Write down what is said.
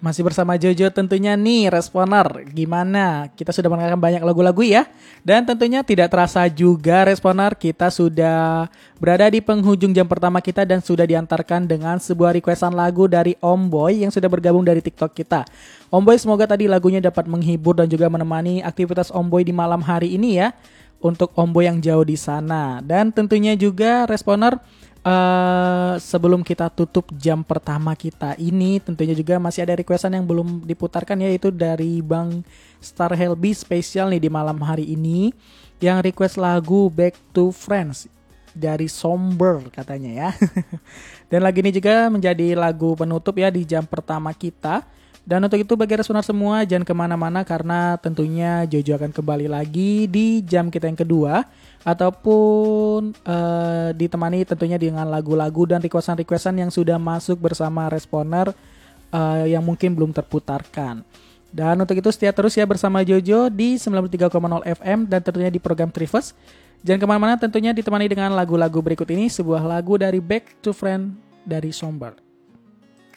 Masih bersama Jojo tentunya nih, Responer. Gimana? Kita sudah mendengarkan banyak lagu-lagu ya. Dan tentunya tidak terasa juga Responer, kita sudah berada di penghujung jam pertama kita dan sudah diantarkan dengan sebuah requestan lagu dari Om Boy yang sudah bergabung dari TikTok kita. Om Boy, semoga tadi lagunya dapat menghibur dan juga menemani aktivitas Om Boy di malam hari ini ya. Untuk Om Boy yang jauh di sana. Dan tentunya juga Responer, sebelum kita tutup jam pertama kita ini, tentunya juga masih ada requestan yang belum diputarkan, yaitu dari Bang Star Helby spesial nih di malam hari ini, yang request lagu Back to Friends dari Somber katanya ya. Dan lagu ini juga menjadi lagu penutup ya di jam pertama kita. Dan untuk itu bagi Responer semua jangan kemana-mana, karena tentunya Jojo akan kembali lagi di jam kita yang kedua, ataupun ditemani tentunya dengan lagu-lagu dan requestan-requestan yang sudah masuk bersama Responer yang mungkin belum terputarkan. Dan untuk itu setia terus ya bersama Jojo di 93,0 FM dan tentunya di program Trivers. Jangan kemana-mana, tentunya ditemani dengan lagu-lagu berikut ini, sebuah lagu dari Back to Friend dari Somber.